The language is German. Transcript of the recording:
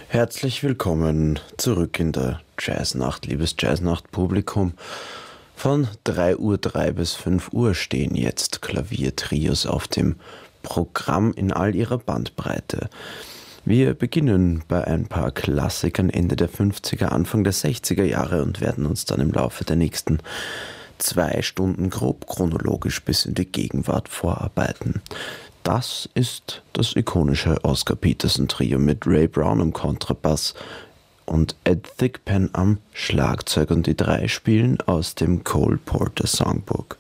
Herzlich willkommen zurück in der Jazznacht, liebes Jazznacht-Publikum. Von 3:03 bis 5 Uhr stehen jetzt Klaviertrios auf dem Programm in all ihrer Bandbreite. Wir beginnen bei ein paar Klassikern Ende der 50er, Anfang der 60er Jahre und werden uns dann im Laufe der nächsten 2 Stunden grob chronologisch bis in die Gegenwart vorarbeiten. Das ist das ikonische Oscar Peterson Trio mit Ray Brown am Kontrabass und Ed Thigpen am Schlagzeug, und die drei spielen aus dem Cole Porter Songbook.